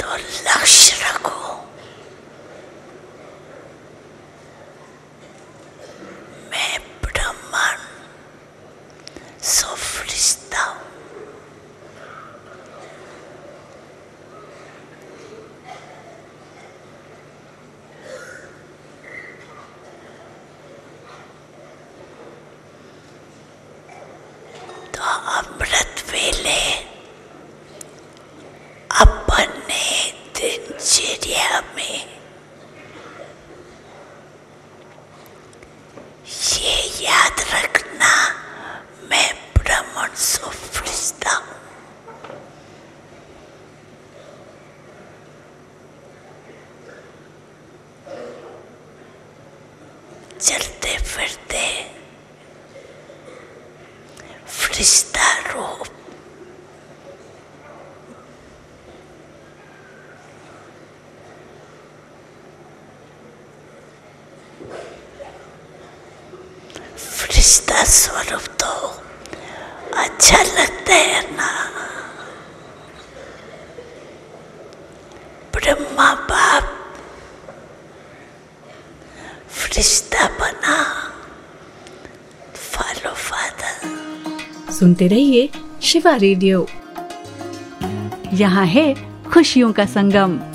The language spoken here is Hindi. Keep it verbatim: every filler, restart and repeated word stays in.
तो लक्ष्य रखो, मैं ब्रह्मांड सो फरिश्ता हूँ। तो अमृत वेले अपने दिनचर्या में ये याद रखना, मैं ब्रह्मांड सो फरिश्ता हूँ। चलते फिरते फरिश्ता रूप फरिश्ता स्वरूप तो अच्छा लगता है ना। ब्रह्मा बाप फरिश्ता बना, फॉलो फादर। सुनते रहिए शिवा रेडियो। यहाँ है खुशियों का संगम।